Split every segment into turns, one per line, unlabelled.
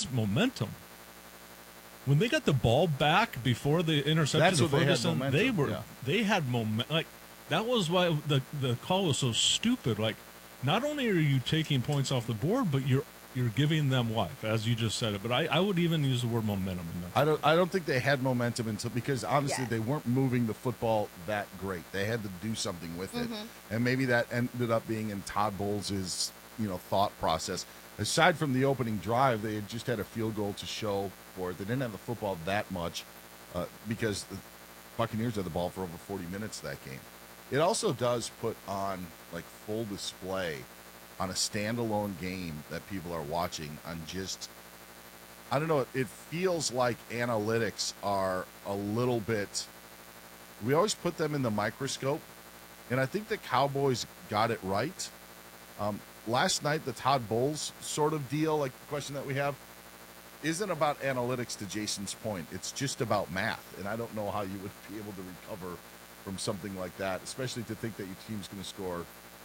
it's momentum. When they got the ball back before the interception
That's
of
what they had
Ferguson,
momentum,
they had moment. Like that was why the call was so stupid. Like, not only are you taking points off the board, but you're giving them life, as you just said it. But I would even use the word momentum in that.
I don't think they had momentum until, because honestly they weren't moving the football that great. They had to do something with it, and maybe that ended up being in Todd Bowles' thought process. Aside from the opening drive, they had just had a field goal to show for it. They didn't have the football that much because the Buccaneers had the ball for over 40 minutes that game. It also does put on like full display on a standalone game that people are watching on just, I don't know, it feels like analytics are a little bit, we always put them in the microscope, and I think the Cowboys got it right. Last night, the Todd Bowles sort of deal, like the question that we have, isn't about analytics, to Jason's point. It's just about math, and I don't know how you would be able to recover from something like that, especially to think that your team's going to score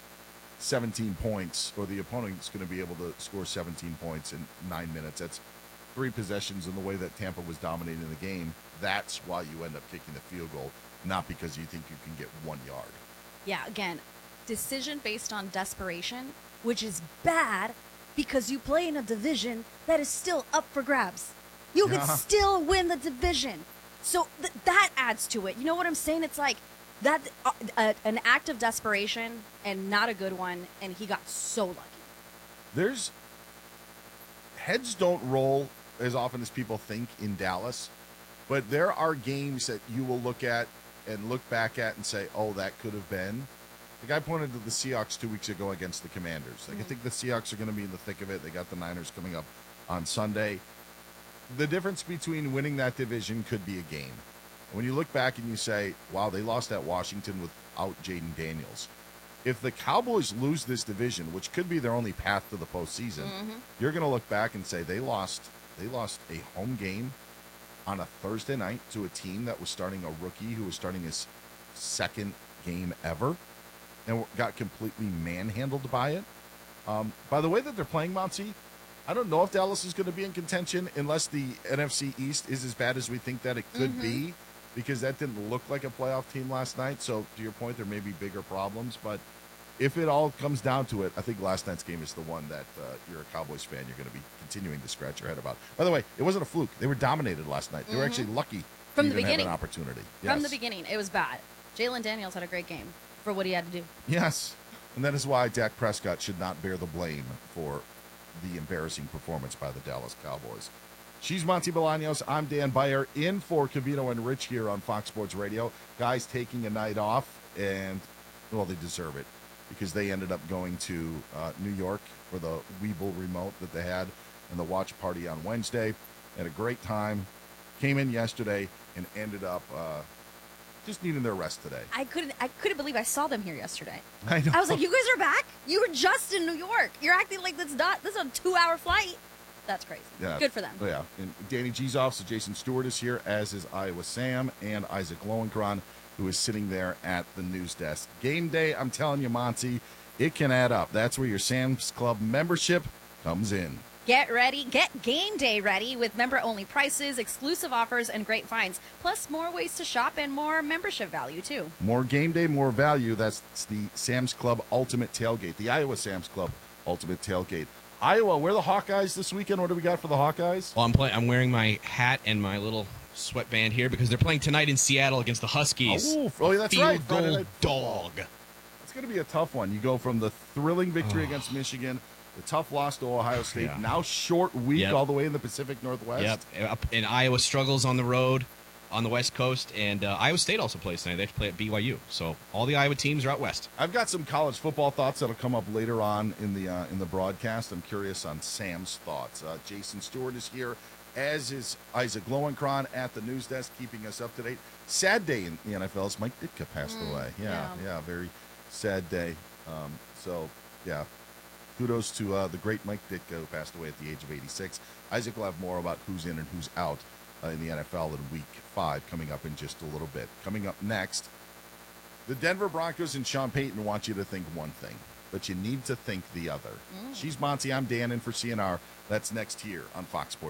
17 points, or the opponent's going to be able to score 17 points in 9 minutes. That's 3 possessions in the way that Tampa was dominating the game. That's why you end up kicking the field goal, not because you think you can get 1 yard.
Yeah, again, decision based on desperation, which is bad because you play in a division that is still up for grabs. You could still win the division. So that adds to it. You know what I'm saying? It's like that an act of desperation and not a good one, and he got so lucky.
Heads don't roll as often as people think in Dallas, but there are games that you will look at and look back at and say, oh, that could have been. The guy pointed to the Seahawks 2 weeks ago against the Commanders. Like, I think the Seahawks are going to be in the thick of it. They got the Niners coming up on Sunday. The difference between winning that division could be a game. When you look back and you say, wow, they lost at Washington without Jaden Daniels. If the Cowboys lose this division, which could be their only path to the postseason, you're going to look back and say they lost a home game on a Thursday night to a team that was starting a rookie who was starting his second game ever and got completely manhandled by it. By the way that they're playing, Monty, I don't know if Dallas is going to be in contention unless the NFC East is as bad as we think that it could be, because that didn't look like a playoff team last night. So, to your point, there may be bigger problems. But if it all comes down to it, I think last night's game is the one that you're a Cowboys fan, you're going to be continuing to scratch your head about. By the way, it wasn't a fluke. They were dominated last night. They were actually lucky
From
to
the
even
beginning.
have an opportunity.
From the beginning, it was bad. Jalen Daniels had a great game for what he had to do.
Yes. And that is why Dak Prescott should not bear the blame for the embarrassing performance by the Dallas Cowboys. She's Monty Bolaños. I'm Dan Beyer, in for Cavino and Rich here on Fox Sports Radio. Guys taking a night off, and, well, they deserve it because they ended up going to New York for the Weeble remote that they had and the watch party on Wednesday. Had a great time. Came in yesterday and ended up just needing their rest today.
I couldn't believe I saw them here yesterday.
I know.
I was like, you guys are back? You were just in New York. You're acting like this is a 2-hour flight. That's crazy.
Yeah.
Good for them.
Yeah. And Danny G's office, Jason Stewart is here, as is Iowa Sam and Isaac Lowenkron, who is sitting there at the news desk. Game day, I'm telling you, Monty, it can add up. That's where your Sam's Club membership comes in.
Get ready. Get game day ready with member-only prices, exclusive offers, and great finds. Plus, more ways to shop and more membership value, too.
More game day, more value. That's the Sam's Club Ultimate Tailgate, the Iowa Sam's Club Ultimate Tailgate. Iowa, where are the Hawkeyes this weekend? What do we got for the Hawkeyes?
Well, I'm wearing my hat and my little sweatband here because they're playing tonight in Seattle against the Huskies.
Oh, that's right.
Field goal dog.
It's going to be a tough one. You go from the thrilling victory against Michigan, the tough loss to Ohio State, now short week all the way in the Pacific Northwest.
Yep. And Iowa struggles on the road on the West Coast, and Iowa State also plays tonight. They have to play at BYU. So all the Iowa teams are out west.
I've got some college football thoughts that'll come up later on in the broadcast. I'm curious on Sam's thoughts. Jason Stewart is here, as is Isaac Lowenkron at the news desk, keeping us up to date. Sad day in the NFL as Mike Ditka passed away. Yeah, very sad day. Kudos to the great Mike Ditka, who passed away at the age of 86. Isaac will have more about who's in and who's out in the NFL in Week 5 coming up in just a little bit. Coming up next, the Denver Broncos and Sean Payton want you to think one thing, but you need to think the other. She's Monty. I'm Dan in for CNR. That's next here on Fox Sports.